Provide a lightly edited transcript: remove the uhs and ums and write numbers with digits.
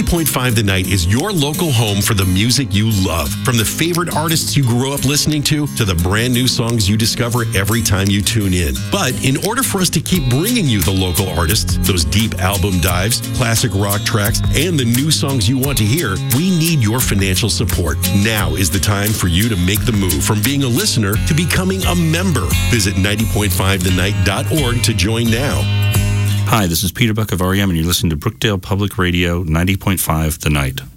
90.5 The Night is your local home for the music you love. From the favorite artists you grew up listening to the brand new songs you discover every time you tune in. But in order for us to keep bringing you the local artists, those deep album dives, classic rock tracks, and the new songs you want to hear, we need your financial support. Now is the time for you to make the move from being a listener to becoming a member. Visit 90.5thenight.org to join now. Hi, this is Peter Buck of REM, and you're listening to Brookdale Public Radio 90.5 The Night.